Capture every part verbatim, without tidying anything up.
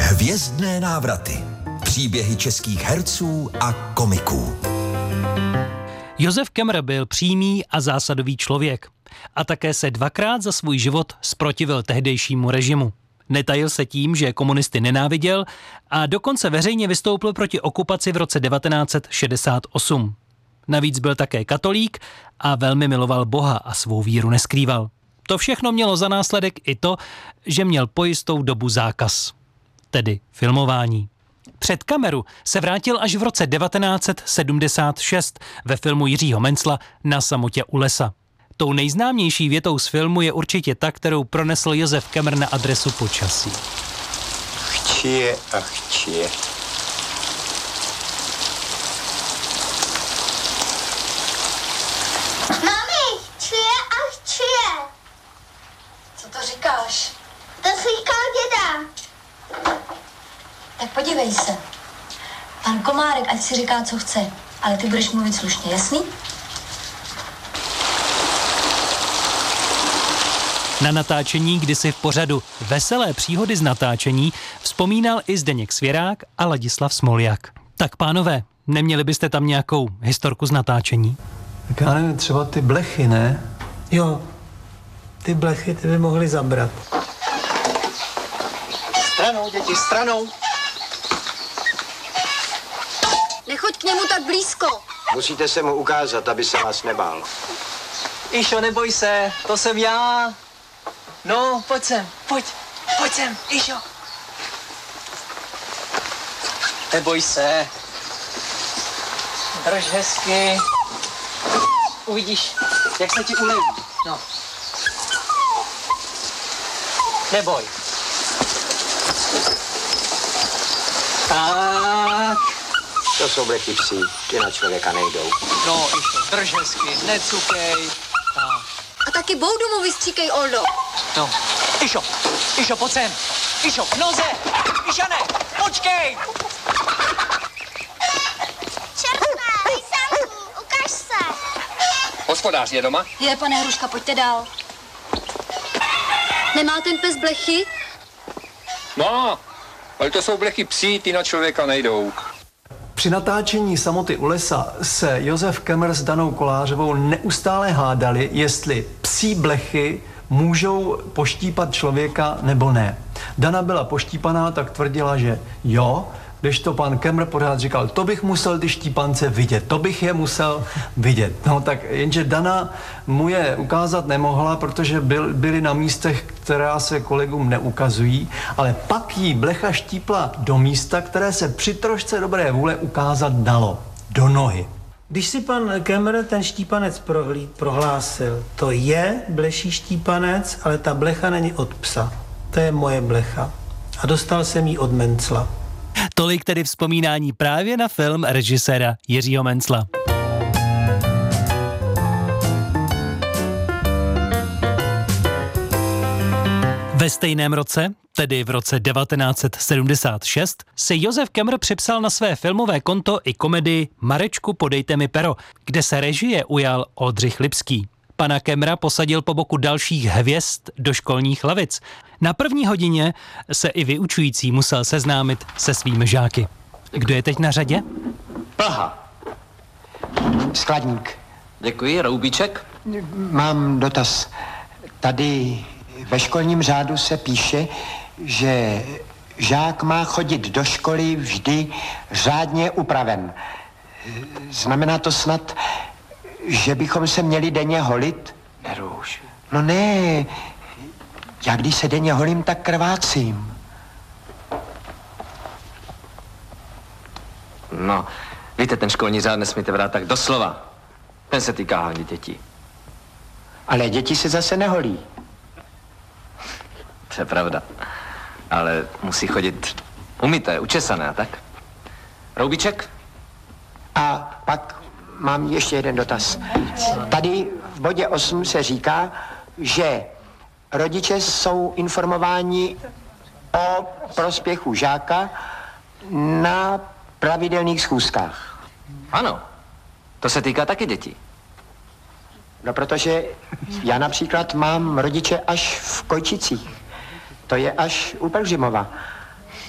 Hvězdné návraty. Příběhy českých herců a komiků. Josef Kemmer byl přímý a zásadový člověk. A také se dvakrát za svůj život zprotivil tehdejšímu režimu. Netajil se tím, že komunisty nenáviděl a dokonce veřejně vystoupil proti okupaci v roce devatenáct set šedesát osm. Navíc byl také katolík a velmi miloval Boha a svou víru neskrýval. To všechno mělo za následek i to, že měl po jistou dobu zákaz, tedy filmování. Před kameru se vrátil až v roce devatenáct set sedmdesát šest ve filmu Jiřího Mencla Na samotě u lesa. Tou nejznámější větou z filmu je určitě ta, kterou pronesl Josef Kemmer na adresu počasí. Chčije a chčije. Mami, chčije a chčije. Co to říkáš? To říkal děda. Tak podívej se. Pan Komárek ať si říká, co chce, ale ty budeš mluvit slušně, jasný? Na natáčení kdysi v pořadu Veselé příhody z natáčení vzpomínal i Zdeněk Svěrák a Ladislav Smoljak. Tak pánové, neměli byste tam nějakou historku z natáčení? Tak já nevím, třeba ty blechy, ne? Jo, ty blechy ty by mohly zabrat. Stranou, děti, stranou. Nechoď k němu tak blízko. Musíte se mu ukázat, aby se vás nebál. Išo, neboj se, to jsem já. No, pojď sem, pojď, pojď sem, Išo. Neboj se. Drž hezky. Uvidíš, jak se ti uleví. No. Neboj. Tak. To jsou blechy psí, ty na člověka nejdou. No, Išo, drž hezky, necukej. Tak. A taky boudu mu vystříkej, Oldo. No, Išo, Išo, pojď sem. Išo, k noze. Išane, počkej. Červené, Lysanku, ukaž se. Hospodář je doma? Je, pane Hruška, pojďte dál. Nemá ten pes blechy? No, ale to jsou blechy psí, ty na člověka nejdou. Při natáčení Samoty u lesa se Josef Kemmer s Danou Kolářovou neustále hádali, jestli psí blechy můžou poštípat člověka nebo ne. Dana byla poštípaná, tak tvrdila, že jo, kdežto pan Kemmer pořád říkal, to bych musel ty štípance vidět, to bych je musel vidět. No tak jenže Dana mu je ukázat nemohla, protože byl, byli na místech, která se kolegům neukazují, ale pak jí blecha štípla do místa, které se při trošce dobré vůle ukázat dalo. Do nohy. Když si pan Kemmer ten štípanec prohlí, prohlásil, to je bleší štípanec, ale ta blecha není od psa. To je moje blecha. A dostal jsem ji od Mencla. Tolik tedy vzpomínání právě na film režiséra Jiřího Mencla. Ve stejném roce, tedy v roce devatenáct set sedmdesát šest, se Josef Kemmer připsal na své filmové konto i komedii Marečku, podejte mi pero, kde se režie ujal Oldřich Lipský. Pana Kemmera posadil po boku dalších hvězd do školních lavic. Na první hodině se i vyučující musel seznámit se svými žáky. Kdo je teď na řadě? Plha. Skladník. Děkuji, Roubíček. Mám dotaz. Tady ve školním řádu se píše, že žák má chodit do školy vždy řádně upraven. Znamená to snad, že bychom se měli denně holit? Neruš. No ne, já když se denně holím, tak krvácím. No, víte, ten školní řád nesmíte vrát tak doslova. Ten se týká hlavně dětí. Ale děti se zase neholí. To je pravda. Ale musí chodit umyté, učesané a tak. Roubíček? A pak mám ještě jeden dotaz. Tady v bodě osm se říká, že rodiče jsou informováni o prospěchu žáka na pravidelných schůzkách. Ano, to se týká taky dětí. No, protože já například mám rodiče až v Kojčicích. To je až u Pelhřimova.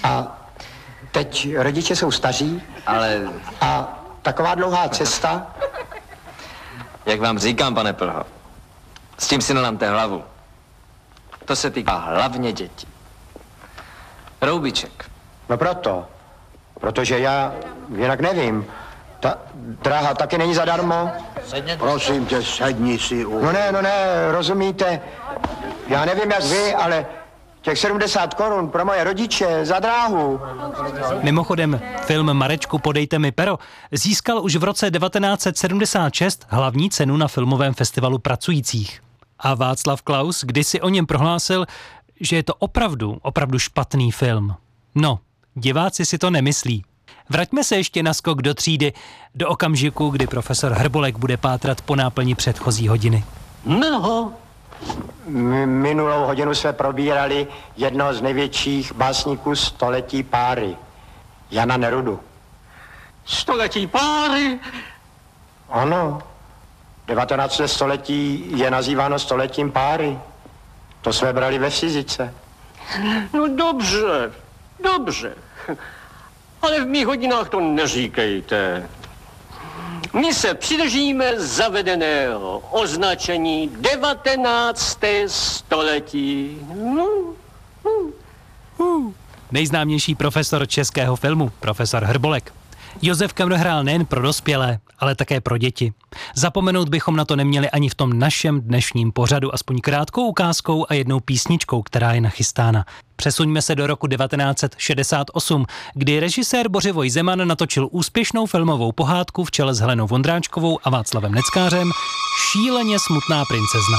A teď rodiče jsou staří. Ale... A taková dlouhá cesta. Jak vám říkám, pane Plho, s tím si nelamte hlavu. To se týká hlavně dětí. Roubiček. No proto. Protože já jinak nevím. Ta dráha taky není zadarmo. Prosím tě, sedni si u... No ne, no ne, rozumíte. Já nevím jak vy, ale těch sedmdesát korun pro moje rodiče za dráhu. Mimochodem, film Marečku, podejte mi pero získal už v roce devatenáct set sedmdesát šest hlavní cenu na filmovém festivalu pracujících. A Václav Klaus kdysi o něm prohlásil, že je to opravdu, opravdu špatný film. No, diváci si to nemyslí. Vraťme se ještě na skok do třídy, do okamžiku, kdy profesor Hrbolek bude pátrat po náplni předchozí hodiny. No. M- minulou hodinu jsme probírali jednoho z největších básníků století páry. Jana Nerudu. Století páry? Ano. devatenácté století je nazýváno stoletím páry. To jsme brali ve fyzice. No dobře, dobře. Ale v mých hodinách to neříkejte. My se přidržíme zavedeného označení devatenácté století. No, no. Uh. Nejznámější profesor českého filmu, profesor Hrbolek. Josef Kemr hrál nejen pro dospělé, ale také pro děti. Zapomenout bychom na to neměli ani v tom našem dnešním pořadu, aspoň krátkou ukázkou a jednou písničkou, která je nachystána. Přesuňme se do roku devatenáct set šedesát osm, kdy režisér Bořivoj Zeman natočil úspěšnou filmovou pohádku v čele s Helenou Vondráčkovou a Václavem Neckářem Šíleně smutná princezna.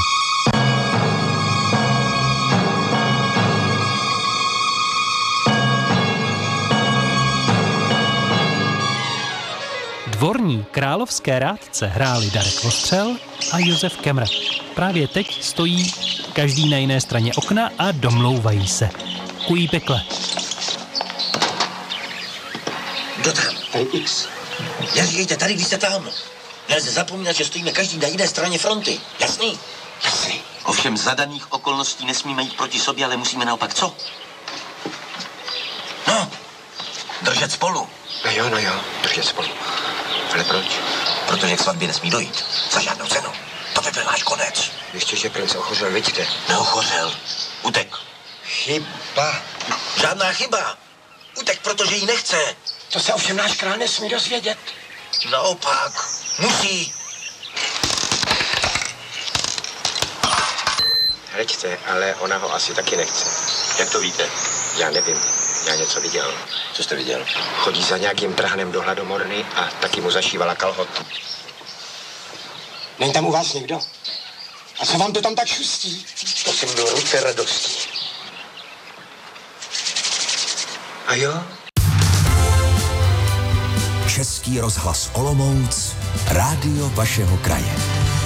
Dvorní královské rádce hráli Darek Vostřel a Josef Kemr. Právě teď stojí každý na jiné straně okna a domlouvají se. Kují pekle. Kdo tam? Hej, X. Neříkejte tady, když jste tam. Nelze zapomínat, že stojíme každý na jiné straně fronty. Jasný? Jasný. Ovšem za daných okolností nesmíme jít proti sobě, ale musíme naopak co? No, držet spolu. No jo, no jo, držet spolu. Ale proč? Protože k svatbě nesmí dojít. Za žádnou cenu. To by byl náš konec. Ještě, že princ ochořel, vidíte? Neochořel. Utek. Chyba. Žádná chyba. Utek, protože jí nechce. To se ovšem náš král nesmí dozvědět. Naopak. Musí. Hleďte, ale ona ho asi taky nechce. Jak to víte? Já nevím. Já něco viděl. Co jste viděl? Chodí za nějakým trhanem do hladomorny a taky mu zašívala kalhot. Není tam u vás někdo? A co vám to tam tak šustí? To jsem byl ruce radostí. A jo? Český rozhlas Olomouc, rádio vašeho kraje.